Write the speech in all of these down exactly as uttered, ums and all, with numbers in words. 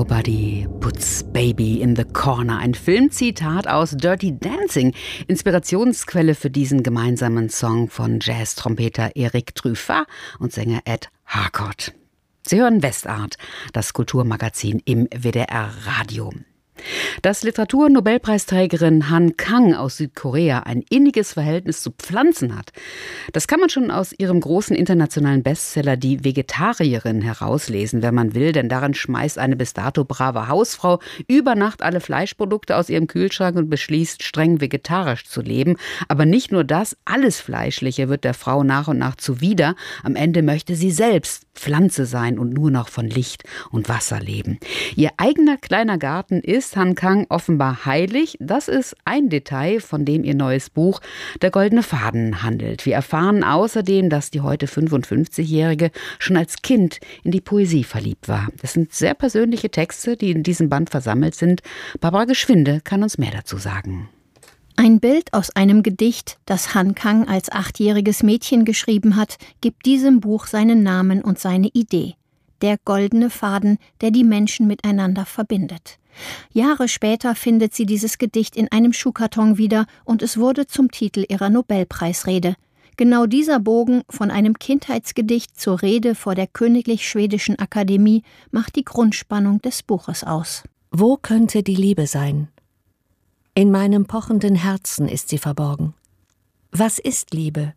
Nobody puts baby in the corner. Ein Filmzitat aus Dirty Dancing. Inspirationsquelle für diesen gemeinsamen Song von Jazz-Trompeter Eric Truffat und Sänger Ed Harcourt. Sie hören Westart, das Kulturmagazin im W D R-Radio. Dass Literaturnobelpreisträgerin Han Kang aus Südkorea ein inniges Verhältnis zu Pflanzen hat, das kann man schon aus ihrem großen internationalen Bestseller Die Vegetarierin herauslesen, wenn man will, denn darin schmeißt eine bis dato brave Hausfrau über Nacht alle Fleischprodukte aus ihrem Kühlschrank und beschließt, streng vegetarisch zu leben. Aber nicht nur das, alles Fleischliche wird der Frau nach und nach zuwider. Am Ende möchte sie selbst Pflanze sein und nur noch von Licht und Wasser leben. Ihr eigener kleiner Garten ist Han Kang offenbar heilig. Das ist ein Detail, von dem ihr neues Buch Der goldene Faden handelt. Wir erfahren außerdem, dass die heute fünfundfünfzigjährige schon als Kind in die Poesie verliebt war. Das sind sehr persönliche Texte, die in diesem Band versammelt sind. Barbara Geschwinde kann uns mehr dazu sagen. Ein Bild aus einem Gedicht, das Han Kang als achtjähriges Mädchen geschrieben hat, gibt diesem Buch seinen Namen und seine Idee. Der goldene Faden, der die Menschen miteinander verbindet. Jahre später findet sie dieses Gedicht in einem Schuhkarton wieder und es wurde zum Titel ihrer Nobelpreisrede. Genau dieser Bogen von einem Kindheitsgedicht zur Rede vor der Königlich Schwedischen Akademie macht die Grundspannung des Buches aus. Wo könnte die Liebe sein? In meinem pochenden Herzen ist sie verborgen. Was ist Liebe?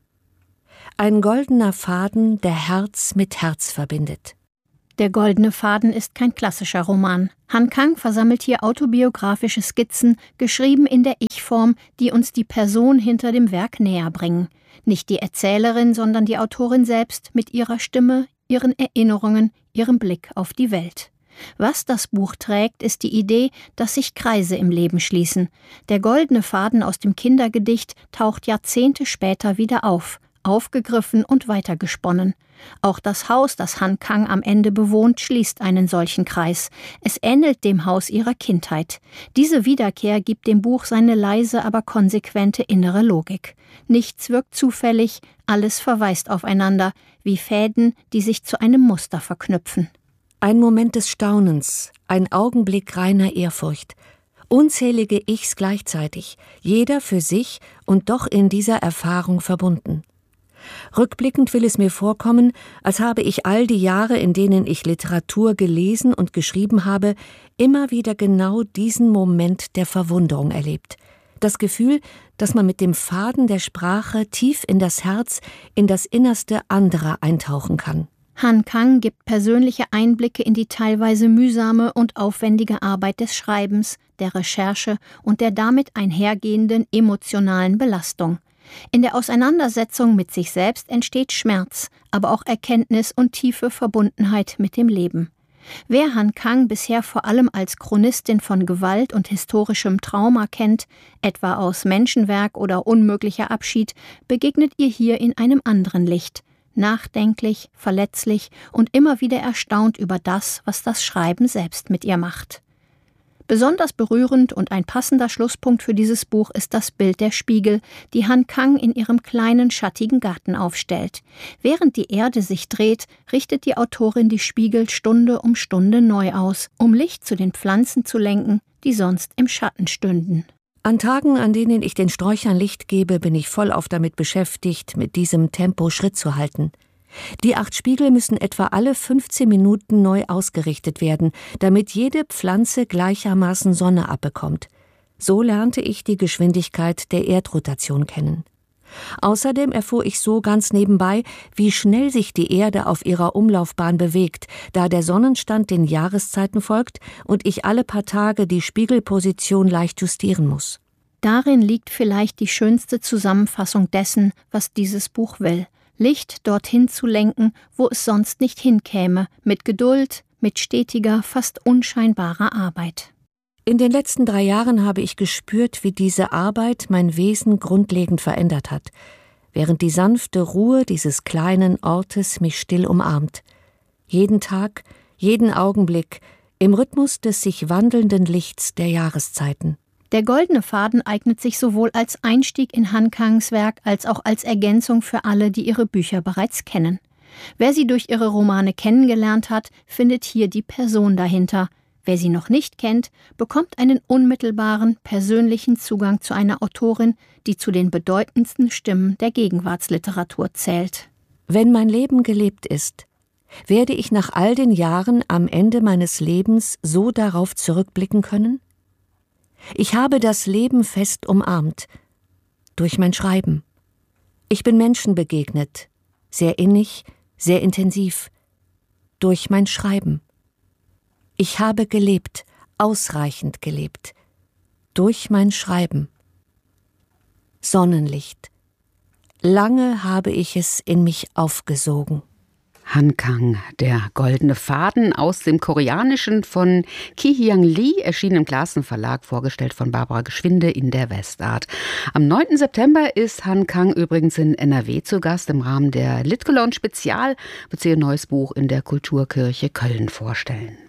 Ein goldener Faden, der Herz mit Herz verbindet. Der goldene Faden ist kein klassischer Roman. Han Kang versammelt hier autobiografische Skizzen, geschrieben in der Ich-Form, die uns die Person hinter dem Werk näher bringen. Nicht die Erzählerin, sondern die Autorin selbst mit ihrer Stimme, ihren Erinnerungen, ihrem Blick auf die Welt. Was das Buch trägt, ist die Idee, dass sich Kreise im Leben schließen. Der goldene Faden aus dem Kindergedicht taucht Jahrzehnte später wieder auf, aufgegriffen und weitergesponnen. Auch das Haus, das Han Kang am Ende bewohnt, schließt einen solchen Kreis. Es ähnelt dem Haus ihrer Kindheit. Diese Wiederkehr gibt dem Buch seine leise, aber konsequente innere Logik. Nichts wirkt zufällig, alles verweist aufeinander, wie Fäden, die sich zu einem Muster verknüpfen. Ein Moment des Staunens, ein Augenblick reiner Ehrfurcht. Unzählige Ichs gleichzeitig, jeder für sich und doch in dieser Erfahrung verbunden. Rückblickend will es mir vorkommen, als habe ich all die Jahre, in denen ich Literatur gelesen und geschrieben habe, immer wieder genau diesen Moment der Verwunderung erlebt. Das Gefühl, dass man mit dem Faden der Sprache tief in das Herz, in das Innerste anderer eintauchen kann. Han Kang gibt persönliche Einblicke in die teilweise mühsame und aufwendige Arbeit des Schreibens, der Recherche und der damit einhergehenden emotionalen Belastung. In der Auseinandersetzung mit sich selbst entsteht Schmerz, aber auch Erkenntnis und tiefe Verbundenheit mit dem Leben. Wer Han Kang bisher vor allem als Chronistin von Gewalt und historischem Trauma kennt, etwa aus Menschenwerk oder Unmöglicher Abschied, begegnet ihr hier in einem anderen Licht. Nachdenklich, verletzlich und immer wieder erstaunt über das, was das Schreiben selbst mit ihr macht. Besonders berührend und ein passender Schlusspunkt für dieses Buch ist das Bild der Spiegel, die Han Kang in ihrem kleinen, schattigen Garten aufstellt. Während die Erde sich dreht, richtet die Autorin die Spiegel Stunde um Stunde neu aus, um Licht zu den Pflanzen zu lenken, die sonst im Schatten stünden. An Tagen, an denen ich den Sträuchern Licht gebe, bin ich vollauf damit beschäftigt, mit diesem Tempo Schritt zu halten. Die acht Spiegel müssen etwa alle fünfzehn Minuten neu ausgerichtet werden, damit jede Pflanze gleichermaßen Sonne abbekommt. So lernte ich die Geschwindigkeit der Erdrotation kennen. Außerdem erfuhr ich so ganz nebenbei, wie schnell sich die Erde auf ihrer Umlaufbahn bewegt, da der Sonnenstand den Jahreszeiten folgt und ich alle paar Tage die Spiegelposition leicht justieren muss. Darin liegt vielleicht die schönste Zusammenfassung dessen, was dieses Buch will. Licht dorthin zu lenken, wo es sonst nicht hinkäme, mit Geduld, mit stetiger, fast unscheinbarer Arbeit. In den letzten drei Jahren habe ich gespürt, wie diese Arbeit mein Wesen grundlegend verändert hat, während die sanfte Ruhe dieses kleinen Ortes mich still umarmt. Jeden Tag, jeden Augenblick, im Rhythmus des sich wandelnden Lichts der Jahreszeiten. Der goldene Faden eignet sich sowohl als Einstieg in Han Kangs Werk als auch als Ergänzung für alle, die ihre Bücher bereits kennen. Wer sie durch ihre Romane kennengelernt hat, findet hier die Person dahinter. Wer sie noch nicht kennt, bekommt einen unmittelbaren, persönlichen Zugang zu einer Autorin, die zu den bedeutendsten Stimmen der Gegenwartsliteratur zählt. Wenn mein Leben gelebt ist, werde ich nach all den Jahren am Ende meines Lebens so darauf zurückblicken können? Ich habe das Leben fest umarmt, durch mein Schreiben. Ich bin Menschen begegnet, sehr innig, sehr intensiv, durch mein Schreiben. Ich habe gelebt, ausreichend gelebt, durch mein Schreiben. Sonnenlicht. Lange habe ich es in mich aufgesogen. Han Kang, der goldene Faden aus dem Koreanischen von Ki Hyang Lee, erschien im Glassen Verlag, vorgestellt von Barbara Geschwinde in der Westart. Am neunten September ist Han Kang übrigens in N R W zu Gast im Rahmen der Litcologne Spezial, wird sie ihr neues Buch in der Kulturkirche Köln vorstellen.